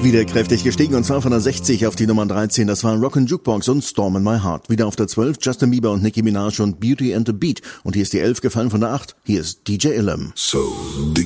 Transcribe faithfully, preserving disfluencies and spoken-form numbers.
Wieder kräftig gestiegen und zwar von der sechzig auf die Nummer dreizehn. Das waren Rockin' Jukebox und Storm in My Heart. Wieder auf der zwölf Justin Bieber und Nicki Minaj und Beauty and the Beat. Und hier ist die elf gefallen von der acht. Hier ist D J Illum. So, D